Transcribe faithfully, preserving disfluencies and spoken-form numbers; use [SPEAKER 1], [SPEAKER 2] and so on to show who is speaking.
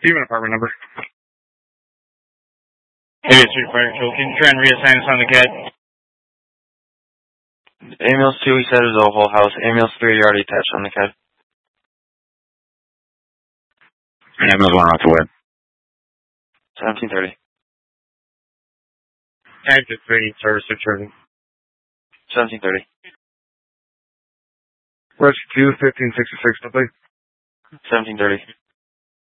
[SPEAKER 1] Even apartment number.
[SPEAKER 2] Maybe it's three fire control. Can you try and reassign us on the C A D?
[SPEAKER 3] Ambulance two, he said it was a whole house. Ambulance three, you're already attached on the C A D.
[SPEAKER 4] Ambulance one, off the web.
[SPEAKER 3] seventeen thirty.
[SPEAKER 1] Active three, service returning.
[SPEAKER 3] seventeen thirty.
[SPEAKER 1] Rescue two, fifteen sixty-six, please.
[SPEAKER 3] seventeen thirty.